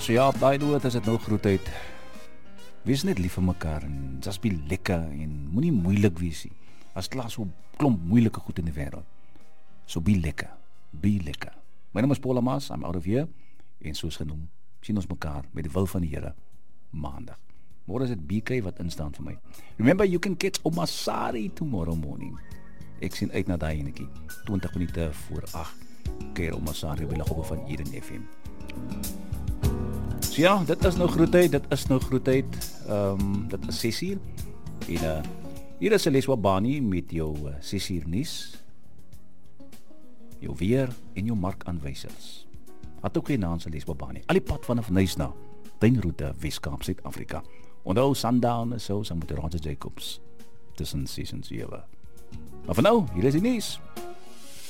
So ja, op daai noot is dit nou groetheid. Wees net lief vir mekaar en just be lekker en moenie moeilik wees nie. As klaar so klomp moeilike goed in die wêreld. So be lekker. Be lekker. My naam is Paul Amas, I'm out of here. En soos genoem, sien ons mekaar met die wil van die Here maandag. Môre is dit BK wat instaan vir my. Remember, you can catch Omasari tomorrow morning. Ek sien uit na daai enetjie. 20 minute voor 8. Keer Omasari by Lagop van Eden FM. So ja, dit is nou groetheid. Dit is 6uur. En hier is Leswa Bani met jou 6uur nuus. Jou weer en jou markaanwysers. Had ook geen naam se Leswa Bani. Al die pad vanaf Nysna, tuinroete Weskaap, Suid-Afrika. Onthou Sundown is so saam met Roger Jacobs tussen 6 en 7. Maar vir nou, hier is die nuus.